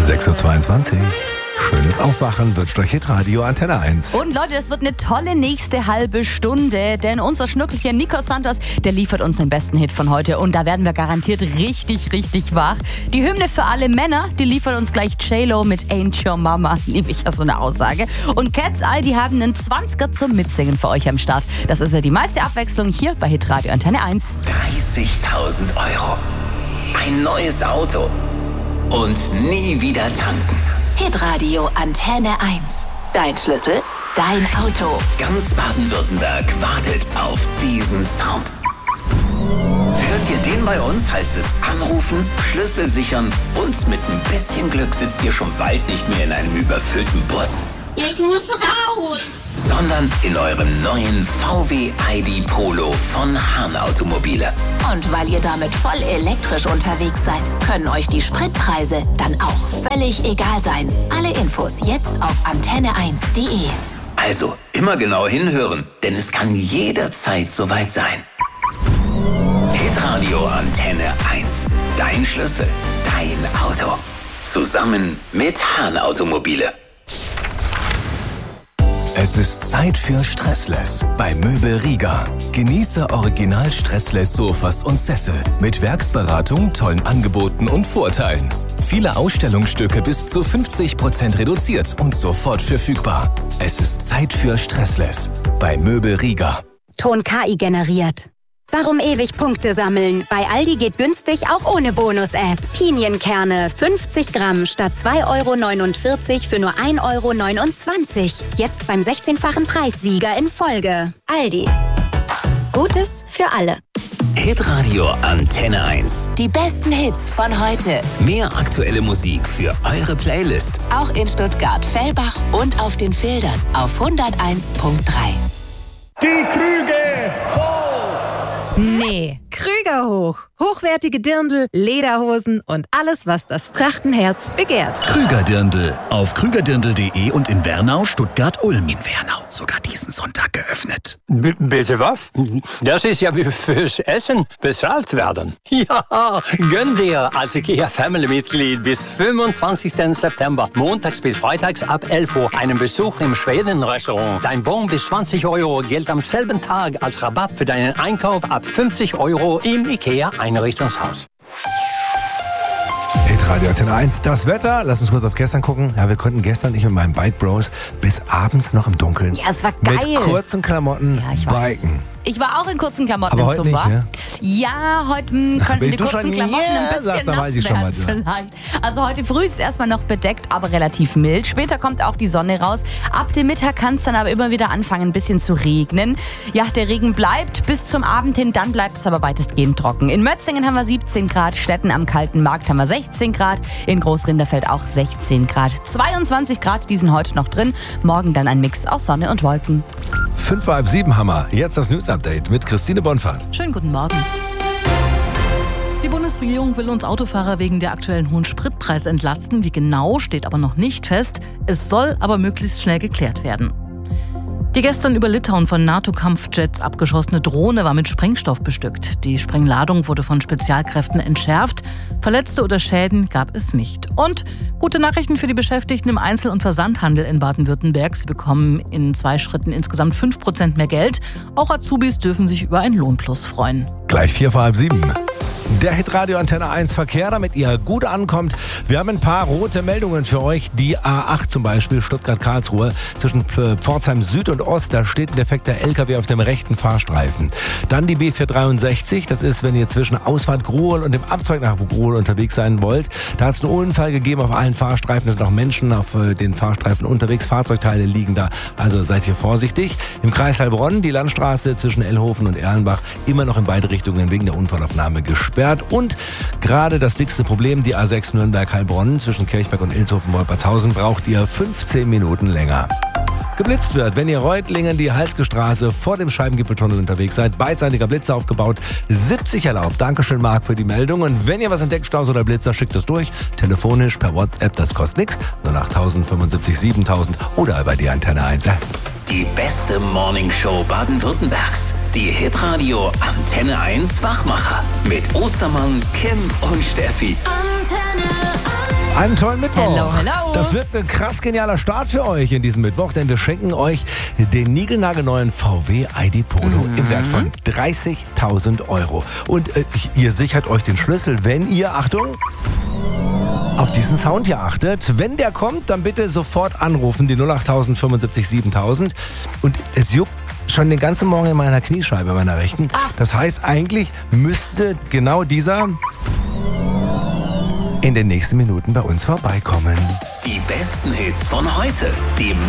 6.22 Uhr. Schönes Aufwachen wünscht euch Hitradio Antenne 1. Und Leute, das wird eine tolle nächste halbe Stunde, denn unser Schnuckelchen Nico Santos, der liefert uns den besten Hit von heute und da werden wir garantiert richtig, richtig wach. Die Hymne für alle Männer, die liefert uns gleich J-Lo mit Ain't Your Mama, liebe ich ja so eine Aussage. Und Cat's Eye, die haben einen 20er zum Mitsingen für euch am Start. Das ist ja die meiste Abwechslung hier bei Hitradio Antenne 1. 30.000 Euro, ein neues Auto und nie wieder tanken. Hitradio Antenne 1. Dein Schlüssel, dein Auto. Ganz Baden-Württemberg wartet auf diesen Sound. Hört ihr den bei uns, heißt es anrufen, Schlüssel sichern und mit ein bisschen Glück sitzt ihr schon bald nicht mehr in einem überfüllten Bus. Ich muss raus! Sondern in eurem neuen VW ID Polo von Hahn Automobile. Und weil ihr damit voll elektrisch unterwegs seid, können euch die Spritpreise dann auch völlig egal sein. Alle Infos jetzt auf antenne1.de. Also immer genau hinhören, denn es kann jederzeit soweit sein. Hitradio Antenne 1. Dein Schlüssel, dein Auto. Zusammen mit Hahn Automobile. Es ist Zeit für Stressless bei Möbel Rieger. Genieße original Stressless Sofas und Sessel mit Werksberatung, tollen Angeboten und Vorteilen. Viele Ausstellungsstücke bis zu 50% reduziert und sofort verfügbar. Es ist Zeit für Stressless bei Möbel Rieger. Ton KI generiert. Warum ewig Punkte sammeln? Bei Aldi geht günstig auch ohne Bonus-App. Pinienkerne 50 Gramm statt 2,49 € für nur 1,29 €. Jetzt beim 16-fachen Preissieger in Folge. Aldi. Gutes für alle. Hitradio Antenne 1. Die besten Hits von heute. Mehr aktuelle Musik für eure Playlist. Auch in Stuttgart, Fellbach und auf den Fildern auf 101.3. Die Krüge! Nee, Krüger hoch. Hochwertige Dirndl, Lederhosen und alles, was das Trachtenherz begehrt. Krüger Dirndl. Auf krügerdirndl.de und in Wernau, Stuttgart, Ulm. In Wernau sogar diesen Sonntag geöffnet. Bitte was? Das ist ja wie fürs Essen bezahlt werden. Ja, gönn dir als IKEA-Family-Mitglied bis 25. September, montags bis freitags ab 11 Uhr, einen Besuch im Schweden-Restaurant. Dein Bon bis 20 € gilt am selben Tag als Rabatt für deinen Einkauf ab 50 € im IKEA-Einrichtungshaus. Hitradio Antenne 1, das Wetter. Lass uns kurz auf gestern gucken. Ja, wir konnten gestern, ich und meinen Bike Bros, bis abends noch im Dunkeln. Ja, es war geil. Mit kurzen Klamotten biken. Ich war auch in kurzen Klamotten aber im heute Zumba. Nicht, ne? Ja, heute könnten die kurzen Klamotten ein bisschen sagst, dann weiß ich nass werden vielleicht. Also heute früh ist es erstmal noch bedeckt, aber relativ mild. Später kommt auch die Sonne raus. Ab dem Mittag kann es dann aber immer wieder anfangen, ein bisschen zu regnen. Ja, der Regen bleibt bis zum Abend hin, dann bleibt es aber weitestgehend trocken. In Mötzingen haben wir 17 Grad, Stetten am Kalten Markt haben wir 16 Grad, in Großrinderfeld auch 16 Grad. 22 Grad, die sind heute noch drin. Morgen dann ein Mix aus Sonne und Wolken. 6:05 haben wir. Jetzt das News-Update mit Christine Bonfahrt. Schönen guten Morgen. Die Bundesregierung will uns Autofahrer wegen der aktuellen hohen Spritpreise entlasten. Wie genau, steht aber noch nicht fest. Es soll aber möglichst schnell geklärt werden. Die gestern über Litauen von NATO-Kampfjets abgeschossene Drohne war mit Sprengstoff bestückt. Die Sprengladung wurde von Spezialkräften entschärft. Verletzte oder Schäden gab es nicht. Und gute Nachrichten für die Beschäftigten im Einzel- und Versandhandel in Baden-Württemberg. Sie bekommen in 2 Schritten insgesamt 5% mehr Geld. Auch Azubis dürfen sich über ein Lohnplus freuen. Gleich 6:45. Der Hitradio Antenne 1 Verkehr, damit ihr gut ankommt. Wir haben ein paar rote Meldungen für euch. Die A8 zum Beispiel, Stuttgart-Karlsruhe, zwischen Pforzheim Süd und Ost, da steht ein defekter LKW auf dem rechten Fahrstreifen. Dann die B463, das ist, wenn ihr zwischen Ausfahrt Gruhl und dem Abzweig nach Gruhl unterwegs sein wollt. Da hat es einen Unfall gegeben auf allen Fahrstreifen. Da sind auch Menschen auf den Fahrstreifen unterwegs. Fahrzeugteile liegen da, also seid hier vorsichtig. Im Kreis Heilbronn, die Landstraße zwischen Ellhofen und Erlenbach, immer noch in beide Richtungen wegen der Unfallaufnahme gesperrt. Und gerade das dickste Problem, die A6 Nürnberg-Heilbronn zwischen Kirchberg und Ilshofen-Wolpertshausen, braucht ihr 15 Minuten länger. Geblitzt wird, wenn ihr Reutlingen die Halsgestraße vor dem Scheibengipfeltunnel unterwegs seid. Beidseitiger Blitzer aufgebaut, 70 erlaubt. Dankeschön, Marc, für die Meldung. Und wenn ihr was entdeckt, Staus oder Blitzer, schickt es durch. Telefonisch, per WhatsApp, das kostet nichts. 08000 75 7000 oder über die Antenne 1 App. Die beste Morningshow Baden-Württembergs. Die Hitradio Antenne 1 Wachmacher. Mit Ostermann, Kim und Steffi. Antenne 1. Einen tollen Mittwoch. Hello, hello. Das wird ein krass genialer Start für euch in diesem Mittwoch, denn wir schenken euch den niegelnagelneuen VW ID Polo im Wert von 30.000 €. Und ihr sichert euch den Schlüssel, wenn ihr, Achtung, auf diesen Sound hier achtet. Wenn der kommt, dann bitte sofort anrufen, die 08000 75 7000. Und es juckt schon den ganzen Morgen in meiner Kniescheibe, meiner rechten. Das heißt, eigentlich müsste genau dieser in den nächsten Minuten bei uns vorbeikommen. Die besten Hits von heute, dem